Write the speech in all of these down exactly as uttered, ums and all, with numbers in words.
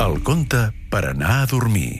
El conte per anar a dormir.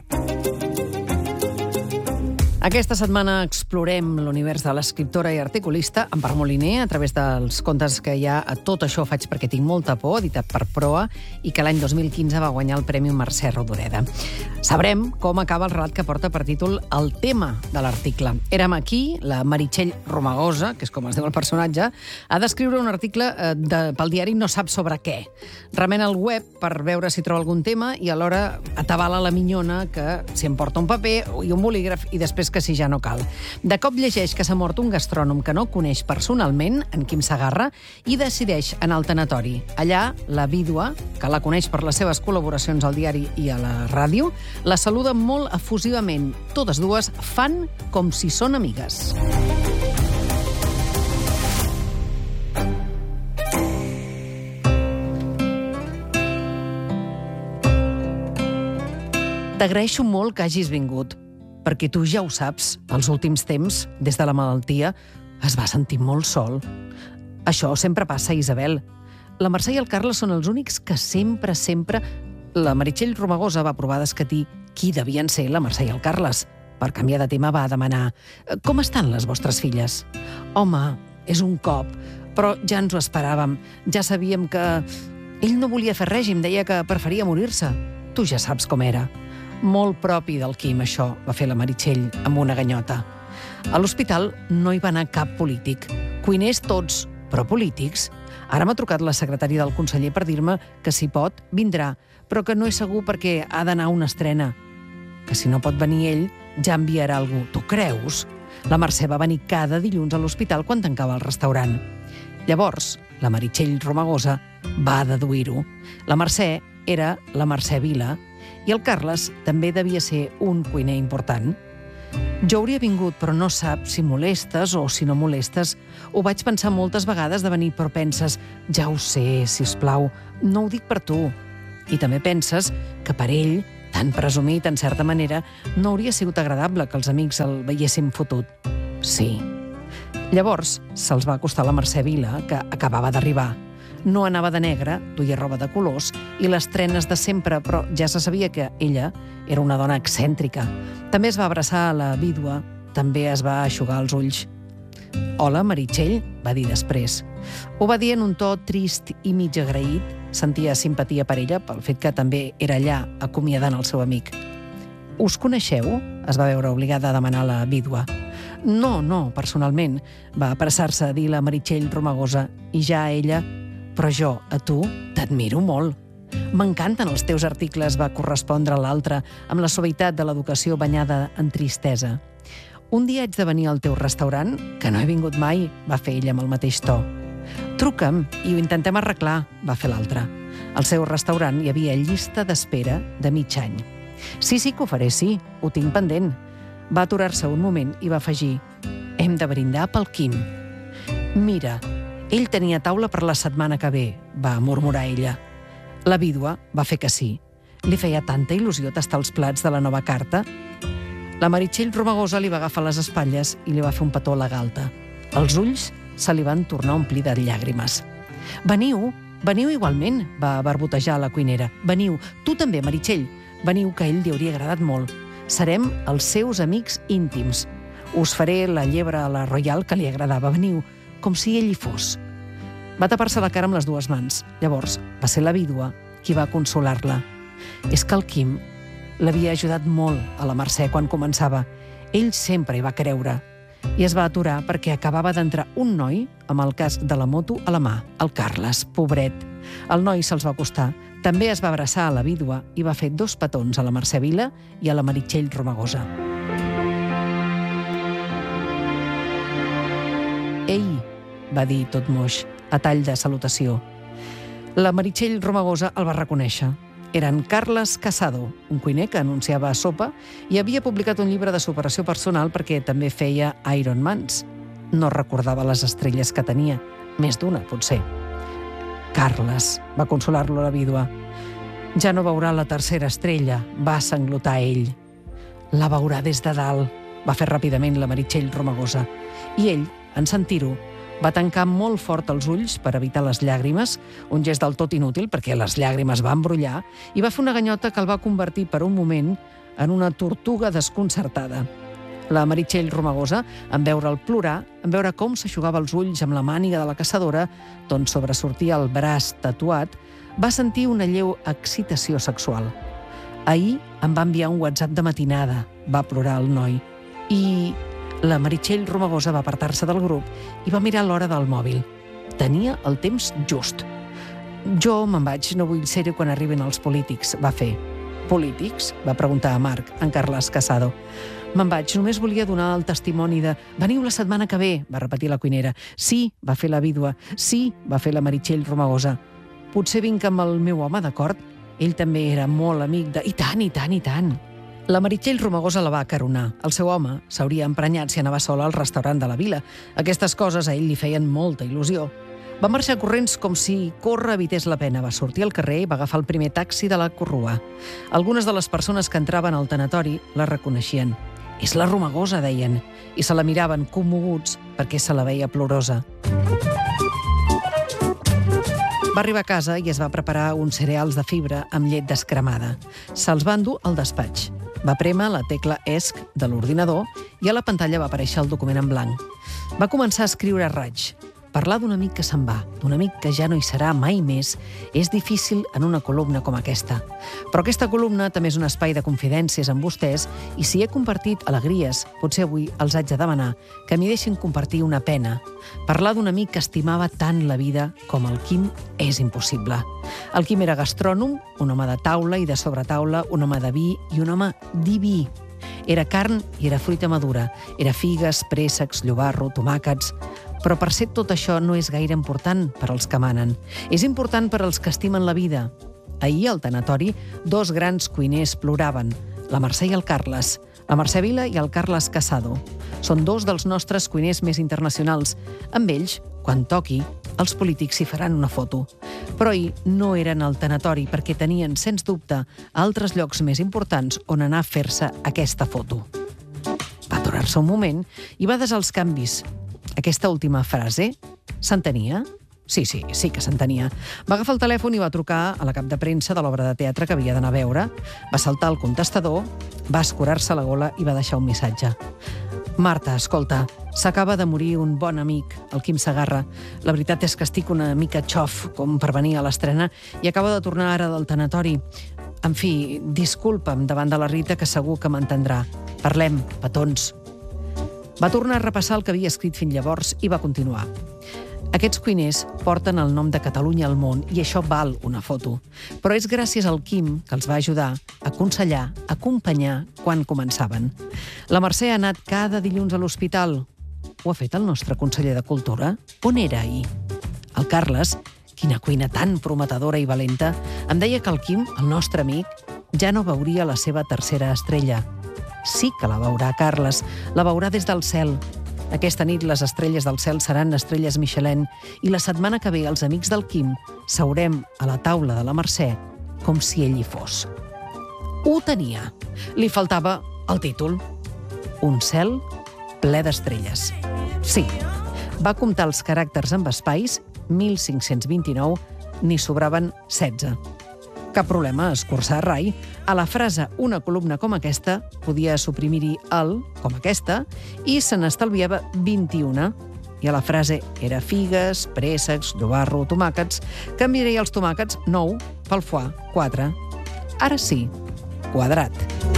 Aquesta setmana explorem l'univers de l'escriptora i articulista Empar Moliner a través dels contes que hi ha a Tot això faig perquè tinc molta por, editat per Proa, i que l'any dos mil quinze va guanyar el Premi Mercè Rodoreda. Sabrem com acaba el relat que porta per títol El tema de l'article. Érem aquí, la Meritxell Romagosa, que és com es diu el personatge, ha d'escriure un article de, pel diari No sap sobre què. Remena el web per veure si troba algun tema i alhora atabala la minyona que s'hi emporta un paper i un bolígraf i després que si ja no cal. De cop llegeix que s'ha mort un gastrònom que no coneix personalment, en Quim Segarra, i decideix anar al tanatori. Allà, la vídua, que la coneix per les seves col·laboracions al diari i a la ràdio, la saluda molt efusivament. Totes dues fan com si són amigues. T'agraeixo molt que hagis vingut, perquè tu ja ho saps, els últims temps, des de la malaltia, es va sentir molt sol. Això sempre passa, Isabel. La Mercè i el Carles són els únics que sempre, sempre... La Meritxell Romagosa va provar d'escatir qui devien ser la Mercè i el Carles. Per canviar de tema va demanar: com estan les vostres filles? Home, és un cop, però ja ens ho esperàvem. Ja sabíem que... Ell no volia fer règim, deia que preferia morir-se. Tu ja saps com era. Molt propi del Quim, això, va fer la Meritxell amb una ganyota. A l'hospital no hi va anar cap polític. Cuiners tots, però polítics. Ara m'ha trucat la secretària del conseller per dir-me que si pot, vindrà, però que no és segur perquè ha d'anar a una estrena. Que si no pot venir ell, ja enviarà algú. Tu creus? La Mercè va venir cada dilluns a l'hospital quan tancava el restaurant. Llavors, la Meritxell Romagosa va deduir-ho. La Mercè era la Mercè Vila, i el Carles també devia ser un cuiner important. Jo hauria vingut, però no sap si molestes o si no molestes. Ho vaig pensar moltes vegades de venir, però penses: ja ho sé, sisplau, no ho dic per tu. I també penses que per ell, tan presumit en certa manera, no hauria sigut agradable que els amics el veiessin fotut. Sí. Llavors se'ls va acostar la Mercè Vila, que acabava d'arribar. No anava de negre, duia roba de colors i les trenes de sempre, però ja se sabia que ella era una dona excèntrica. També es va abraçar a la vídua, també es va eixugar els ulls. «Hola, Meritxell», va dir després. Ho va dir en un to trist i mig agraït. Sentia simpatia per ella pel fet que també era allà acomiadant el seu amic. «Us coneixeu?», es va veure obligada a demanar la vídua. «No, no, personalment», va apressar-se a dir la Meritxell Romagosa, i ja a ella: «Però jo, a tu, t'admiro molt. M'encanten els teus articles», va correspondre l'altra, amb la suavitat de l'educació banyada en tristesa. «Un dia haig de venir al teu restaurant, que no he vingut mai», va fer ella amb el mateix to. «Truca'm i ho intentem arreglar», va fer l'altra. Al seu restaurant hi havia llista d'espera de mig any. «Sí, sí que ho faré, sí, ho tinc pendent». Va aturar-se un moment i va afegir: «Hem de brindar pel Quim». «Mira, ell tenia taula per la setmana que ve», va murmurar ella. La vídua va fer que sí. Li feia tanta il·lusió tastar els plats de la nova carta. La Meritxell Romagosa li va agafar les espatlles i li va fer un petó a la galta. Els ulls se li van tornar a omplir de llàgrimes. «Veniu, veniu igualment», va barbotejar la cuinera. «Veniu, tu també, Meritxell. Veniu, que a ell li hauria agradat molt. Serem els seus amics íntims. Us faré la llebre a la Royal que li agradava. Veniu, com si ell hi fos». Va tapar-se la cara amb les dues mans. Llavors va ser la vídua qui va consolar-la. És que el Quim l'havia ajudat molt a la Mercè quan començava. Ell sempre hi va creure. I es va aturar perquè acabava d'entrar un noi amb el casc de la moto a la mà, el Carles, pobret. El noi se'ls va acostar. També es va abraçar a la vídua i va fer dos petons a la Mercè Vila i a la Meritxell Romagosa. «Ei», va dir tot moix, a tall de salutació. La Meritxell Romagosa el va reconèixer. Era en Carles Casado, un cuiner que anunciava sopa i havia publicat un llibre de superació personal perquè també feia Ironmans. No recordava les estrelles que tenia, més d'una, potser. «Carles», va consolar-lo la vídua. «Ja no veurà la tercera estrella», va sanglotar ell. «La veurà des de dalt», va fer ràpidament la Meritxell Romagosa. I ell, en sentir-ho, Va tancar molt fort els ulls per evitar les llàgrimes, un gest del tot inútil perquè les llàgrimes van brollar, i va fer una ganyota que el va convertir per un moment en una tortuga desconcertada. La Meritxell Romagosa, en veure'l plorar, en veure com s'aixugava els ulls amb la màniga de la caçadora, d'on sobresortia el braç tatuat, va sentir una lleu excitació sexual. Ahir em va enviar un WhatsApp de matinada, va plorar el noi. I la Meritxell Romagosa va apartar-se del grup i va mirar l'hora del mòbil. Tenia el temps just. Jo me'n vaig, no vull ser-hi quan arriben els polítics, va fer. Polítics? Va preguntar a Marc, en Carles Casado. Me'n vaig, només volia donar el testimoni de «Veniu la setmana que ve», va repetir la cuinera. «Sí», va fer la vídua. «Sí», va fer la Meritxell Romagosa. «Potser vinc amb el meu home, d'acord?» Ell també era molt amic de... I tant, i tant, i tant. La Meritxell Romagosa la va acaronar. El seu home s'hauria emprenyat si anava sola al restaurant de la vila. Aquestes coses a ell li feien molta il·lusió. Va marxar corrents com si córrer evités la pena. Va sortir al carrer i va agafar el primer taxi de la Corrua. Algunes de les persones que entraven al tanatori la reconeixien. «És la Romagosa», deien, i se la miraven commoguts perquè se la veia plorosa. Va arribar a casa i es va preparar uns cereals de fibra amb llet descremada. Se'ls va endur al despatx. Va prémer la tecla ESC de l'ordinador i a la pantalla va aparèixer el document en blanc. Va començar a escriure a raig. Parlar d'un amic que se'n va, d'un amic que ja no hi serà mai més, és difícil en una columna com aquesta. Però aquesta columna també és un espai de confidències amb vostès i si he compartit alegries, potser avui els haig de demanar que m'hi deixin compartir una pena. Parlar d'un amic que estimava tant la vida com el Quim és impossible. El Quim era gastrònom, un home de taula i de sobretaula, un home de vi i un home diví. Era carn i era fruita madura. Era figues, préssecs, llobarro, tomàquets... Però per ser tot això no és gaire important per als que manen. És important per als que estimen la vida. Ahir, al tanatori, dos grans cuiners ploraven, la Mercè i el Carles, la Mercè Vila i el Carles Casado. Són dos dels nostres cuiners més internacionals. Amb ells, quan toqui, els polítics s'hi faran una foto. Però ahir no eren al tanatori perquè tenien, sens dubte, altres llocs més importants on anar a fer-se aquesta foto. Va aturar-se un moment i va desar els canvis. Aquesta última frase, s'entenia? Sí, sí, sí que s'entenia. Va agafar el telèfon i va trucar a la cap de premsa de l'obra de teatre que havia d'anar a veure, va saltar al contestador, va escurar-se la gola i va deixar un missatge. Marta, escolta, s'acaba de morir un bon amic, el Quim Segarra. La veritat és que estic una mica xof, com per venir a l'estrena, i acabo de tornar ara del tanatori. En fi, disculpa'm davant de la Rita, que segur que m'entendrà. Parlem, petons. Va tornar a repassar el que havia escrit fins llavors i va continuar. Aquests cuiners porten el nom de Catalunya al món i això val una foto. Però és gràcies al Quim que els va ajudar, a aconsellar, a acompanyar quan començaven. La Mercè ha anat cada dilluns a l'hospital. Ho ha fet el nostre conseller de Cultura? On era ahir? El Carles, quina cuina tan prometedora i valenta, em deia que el Quim, el nostre amic, ja no veuria la seva tercera estrella. Sí que la veurà, Carles. La veurà des del cel. Aquesta nit les estrelles del cel seran estrelles Michelin i la setmana que ve els amics del Quim seurem a la taula de la Mercè com si ell hi fos. Ho tenia. Li faltava el títol. Un cel ple d'estrelles. Sí, va comptar els caràcters amb espais, mil cinc-cents vint-i-nou, n'hi sobraven setze. Cap problema a escurçar rai. A la frase una columna com aquesta podia suprimir-hi el, com aquesta, i se n'estalviava vint-i-una. I a la frase era figues, préssecs, llobarro, tomàquets, canviaria els tomàquets nou pel foie quatre. Ara sí, quadrat.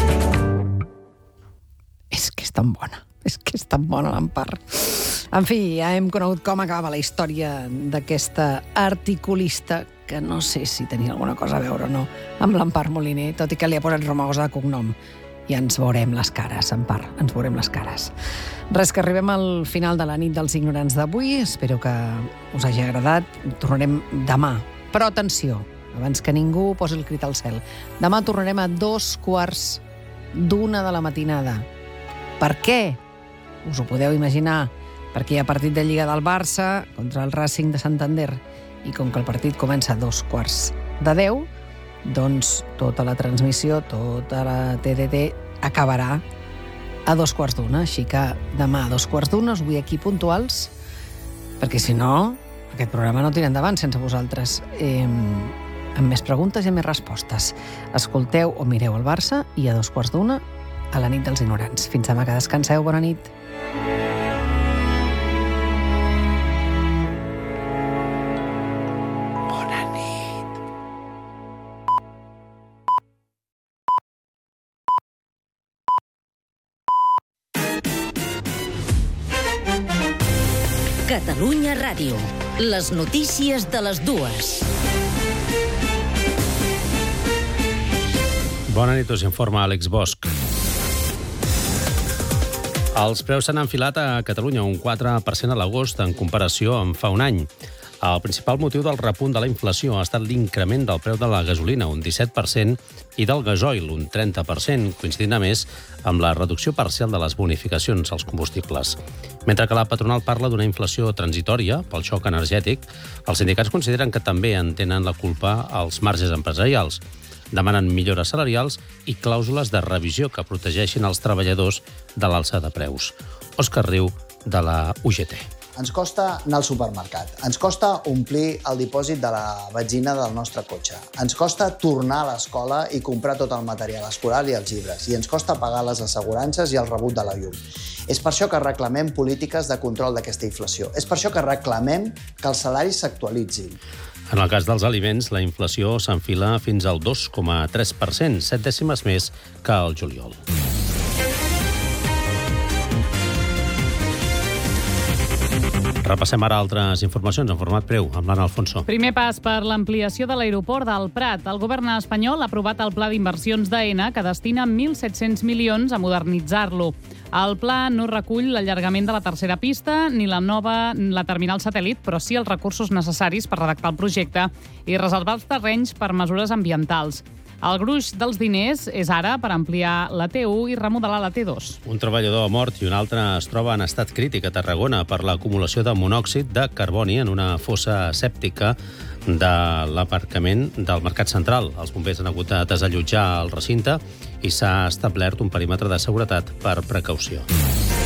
És que és tan bona, és que és tan bona l'Empar. En fi, ja hem conegut com acaba la història d'aquesta articulista que no sé si tenia alguna cosa a veure o no amb l'Empar Moliner, tot i que li ha posat Romagosa de cognom. I ens veurem les cares, Empar, ens veurem les cares. Res, que arribem al final de la nit dels ignorants d'avui. Espero que us hagi agradat. Tornarem demà. Però atenció, abans que ningú posi el crit al cel. Demà tornarem a dos quarts d'una de la matinada. Per què? Us ho podeu imaginar. Perquè hi ha partit de Lliga del Barça contra el Racing de Santander. I com que el partit comença a dos quarts de deu, doncs tota la transmissió, tota la T D T acabarà a dos quarts d'una. Així que demà a dos quarts d'una us vull aquí puntuals perquè si no, aquest programa no tira endavant sense vosaltres. Eh, amb més preguntes i més respostes. Escolteu o mireu el Barça i a dos quarts d'una a la nit dels ignorants. Fins demà, que descanseu. Bona nit. Bona nit. Catalunya Ràdio. Les notícies de les dues. Bona nit, us informa Àlex Bosch. Els preus s'han enfilat a Catalunya un quatre per cent a l'agost en comparació amb fa un any. El principal motiu del repunt de la inflació ha estat l'increment del preu de la gasolina, un disset per cent, i del gasoil, un trenta per cent, coincidint a més amb la reducció parcial de les bonificacions als combustibles. Mentre que la patronal parla d'una inflació transitòria pel xoc energètic, els sindicats consideren que també en tenen la culpa els marges empresarials. Demanen millores salarials i clàusules de revisió que protegeixin els treballadors de l'alça de preus. Òscar Riu, de la U G T. Ens costa anar al supermercat, ens costa omplir el dipòsit de la benzina del nostre cotxe, ens costa tornar a l'escola i comprar tot el material escolar i els llibres, i ens costa pagar les assegurances i el rebut de la llum. És per això que reclamem polítiques de control d'aquesta inflació. És per això que reclamem que els salaris s'actualitzin. En el cas dels aliments, la inflació s'enfila fins al dos coma tres per cent, set dècimes més que al juliol. Repassem ara altres informacions en format breu amb l'Anna Alfonso. Primer pas per l'ampliació de l'aeroport del Prat. El govern espanyol ha aprovat el pla d'inversions d'Aena, que destina mil set-cents milions a modernitzar-lo. El pla no recull l'allargament de la tercera pista ni la nova la terminal satèl·lit, però sí els recursos necessaris per redactar el projecte i reservar els terrenys per mesures ambientals. El gruix dels diners és ara per ampliar la T u i remodelar la T dos. Un treballador ha mort i un altre es troba en estat crític a Tarragona per l'acumulació de monòxid de carboni en una fossa sèptica de l'aparcament del Mercat Central. Els bombers han hagut de desallotjar el recinte i s'ha establert un perímetre de seguretat per precaució.